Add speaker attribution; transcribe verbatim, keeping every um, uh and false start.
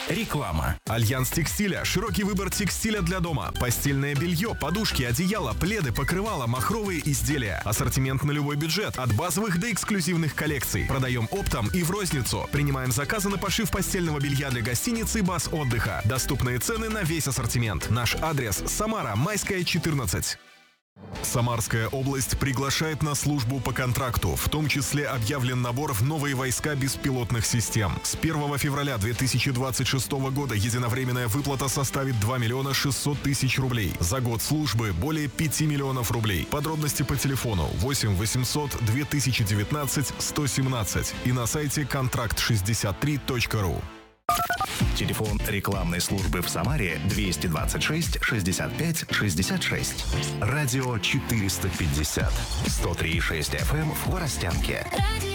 Speaker 1: Реклама.
Speaker 2: Альянс текстиля. Широкий выбор текстиля для дома. Постельное белье, подушки, одеяло, пледы, покрывала, махровые изделия. Ассортимент на любой бюджет. От базовых до эксклюзивных коллекций. Продаем оптом и в розницу. Принимаем заказы на пошив постельного белья для гостиницы и баз отдыха. Доступные цены на весь ассортимент. Наш адрес: Самара, Майская, четырнадцать. Самарская область приглашает на службу по контракту. В том числе объявлен набор в новые войска беспилотных систем. С первого февраля две тысячи двадцать шестого года единовременная выплата составит два миллиона шестьсот тысяч рублей. За год службы более пяти миллионов рублей. Подробности по телефону восемь восемьсот две тысячи девятнадцать сто семнадцать и на сайте контракт шестьдесят три точка ру.
Speaker 1: Телефон рекламной службы в Самаре двести двадцать шесть шестьдесят пять шестьдесят шесть. Радио четыреста пятьдесят. сто три и шесть эф эм в Хворостянке.
Speaker 3: Радио